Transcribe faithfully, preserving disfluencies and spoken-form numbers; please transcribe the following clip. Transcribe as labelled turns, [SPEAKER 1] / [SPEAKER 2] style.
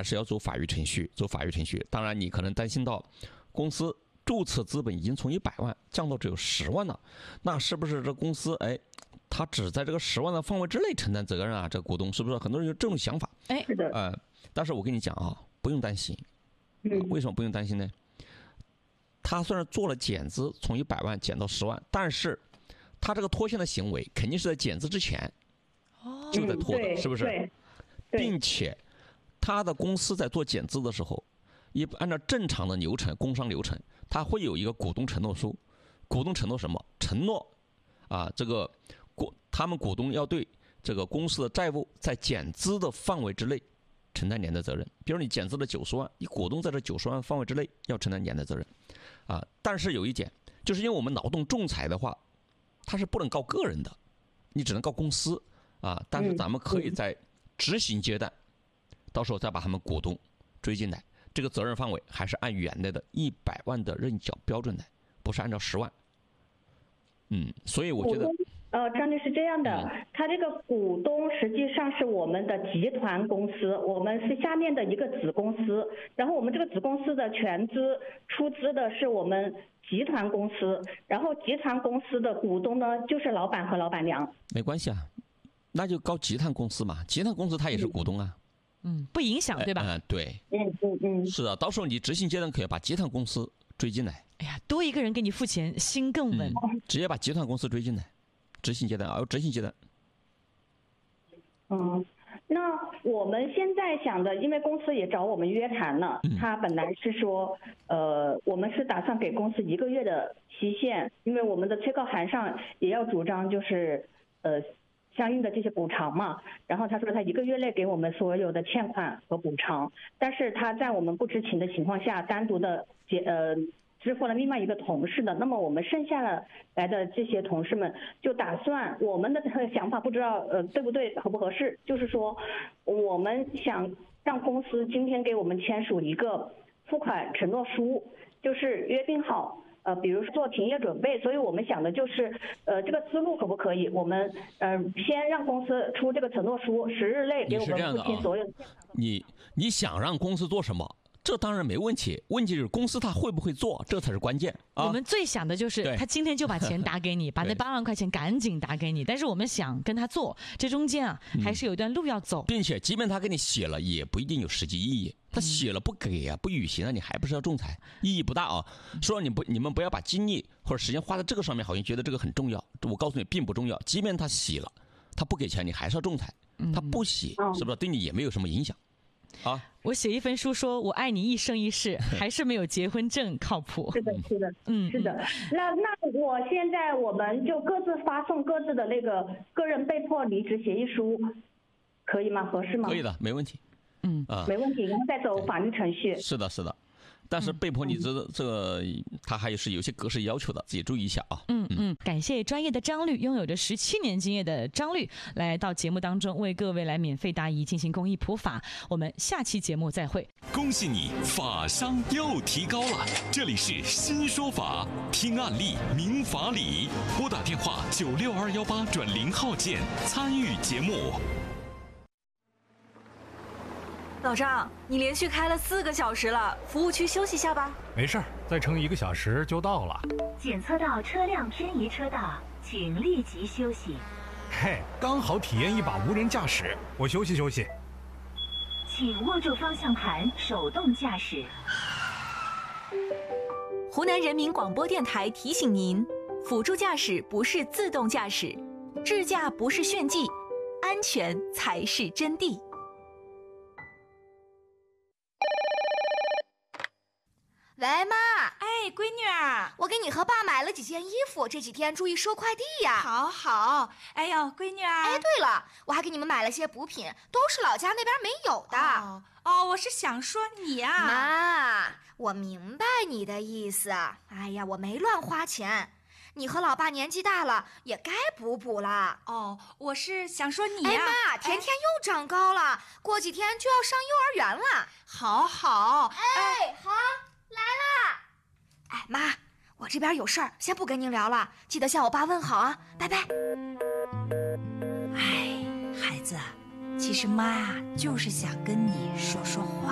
[SPEAKER 1] 是要走法律程序，走法律程序。当然，你可能担心到公司注册资本已经从一百万降到只有十万了，那是不是这公司哎，他只在这个十万的范围之内承担责任啊？这个股东是不是很多人有这种想法？
[SPEAKER 2] 哎，
[SPEAKER 3] 是的。
[SPEAKER 1] 呃，但是我跟你讲啊，不用担心。
[SPEAKER 3] 嗯，
[SPEAKER 1] 为什么不用担心呢？他虽然做了减资，从一百万减到十万，但是他这个拖欠的行为肯定是在减资之前就在拖的，
[SPEAKER 3] 嗯、
[SPEAKER 1] 是不是？
[SPEAKER 3] 对，
[SPEAKER 1] 并且他的公司在做减资的时候，一按照正常的流程，工商流程，他会有一个股东承诺书。股东承诺什么？承诺啊，这个股他们股东要对这个公司的债务在减资的范围之内承担连带责任。比如你减资了九十万，你股东在这九十万范围之内要承担连带责任啊。但是有一点，就是因为我们劳动仲裁的话，它是不能告个人的，你只能告公司啊。但是咱们可以在执行阶段，到时候再把他们股东追进来，这个责任范围还是按原来的一百万的认缴标准来，不是按照十万。嗯，所以我觉得，
[SPEAKER 3] 呃，张律师这样的，
[SPEAKER 1] 嗯、
[SPEAKER 3] 他这个股东实际上是我们的集团公司，我们是下面的一个子公司，然后我们这个子公司的全资出资的是我们集团公司，然后集团公司的股东呢就是老板和老板娘。
[SPEAKER 1] 没关系啊，那就告集团公司嘛，集团公司他也是股东啊。
[SPEAKER 2] 嗯，不影响，对吧？
[SPEAKER 1] 嗯、呃，对。
[SPEAKER 3] 嗯嗯嗯。
[SPEAKER 1] 是的，到时候你执行阶段可以把集团公司追进来。
[SPEAKER 2] 哎呀，多一个人给你付钱，心更稳。
[SPEAKER 1] 嗯、直接把集团公司追进来，执行阶段啊，有执行阶段。
[SPEAKER 3] 嗯，那我们现在想的，因为公司也找我们约谈了，
[SPEAKER 1] 嗯、
[SPEAKER 3] 他本来是说，呃，我们是打算给公司一个月的期限，因为我们的催告函上也要主张就是，呃。相应的这些补偿嘛，然后他说他一个月内给我们所有的欠款和补偿，但是他在我们不知情的情况下单独的结呃支付了另外一个同事的，那么我们剩下了来的这些同事们就打算，我们的想法不知道呃对不对合不合适，就是说我们想让公司今天给我们签署一个付款承诺书，就是约定好。呃，比如说做停业准备，所以我们想的就是，呃，这个思路可不可以？我们呃，先让公司出这个承诺书，十日内给我们付清所有的。
[SPEAKER 1] 你你想让公司做什么？这当然没问题，问题是公司他会不会做，这才是关键啊！
[SPEAKER 2] 我们最想的就是他今天就把钱打给你，把那八万块钱赶紧打给你。但是我们想跟他做，这中间啊还是有一段路要走。
[SPEAKER 1] 嗯、并且，即便他给你写了，也不一定有实际意义。他写了不给啊，不履行啊，你还不是要仲裁，意义不大啊。说你不，你们不要把精力或者时间花在这个上面，好像觉得这个很重要。我告诉你，并不重要。即便他写了，他不给钱，你还是要仲裁。他不写，是不是对你也没有什么影响？啊，
[SPEAKER 2] 我写一份书说我爱你一生一世，还是没有结婚证靠谱。
[SPEAKER 3] 是的，是的，
[SPEAKER 2] 嗯，
[SPEAKER 3] 是的。那那我现在我们就各自发送各自的那个个人被迫离职协议书，可以吗？合适吗？
[SPEAKER 1] 可以的，没问题。
[SPEAKER 2] 嗯
[SPEAKER 1] 啊，
[SPEAKER 3] 没问题，然后再走法律程序。
[SPEAKER 1] 是的，是的。但是被迫离职的这个，他还是有些格式要求的，自己注意一下啊。
[SPEAKER 2] 嗯嗯，感谢专业的张律，拥有着十七年经验的张律来到节目当中为各位来免费答疑，进行公益普法。我们下期节目再会。
[SPEAKER 4] 恭喜你，法商又提高了！这里是新说法，听案例明法理，拨打电话九六二幺八转零号键参与节目。
[SPEAKER 5] 老张，你连续开了四个小时了，服务区休息下吧。
[SPEAKER 6] 没事儿，再撑一个小时就到了。
[SPEAKER 7] 检测到车辆偏移车道，请立即休息。
[SPEAKER 6] 嘿，刚好体验一把无人驾驶，我休息休息。
[SPEAKER 7] 请握住方向盘，手动驾驶。
[SPEAKER 5] 湖南人民广播电台提醒您：辅助驾驶不是自动驾驶，智驾不是炫技，安全才是真谛。
[SPEAKER 8] 喂，妈。
[SPEAKER 9] 哎，闺女儿，
[SPEAKER 8] 我给你和爸买了几件衣服，这几天注意收快递呀。
[SPEAKER 9] 好好。哎呦，闺女儿。
[SPEAKER 8] 哎，对了，我还给你们买了些补品，都是老家那边没有的。
[SPEAKER 9] 哦，哦我是想说你呀。
[SPEAKER 8] 妈，我明白你的意思。哎呀，我没乱花钱。你和老爸年纪大了，也该补补了。
[SPEAKER 9] 哦，我是想说你呀。
[SPEAKER 8] 哎妈，甜甜又长高了，哎，过几天就要上幼儿园了。
[SPEAKER 9] 好好。
[SPEAKER 8] 哎，好。来啦！哎，妈，我这边有事儿，先不跟您聊了，记得向我爸问好啊，拜拜。
[SPEAKER 9] 哎，孩子，其实妈呀，就是想跟你说说话。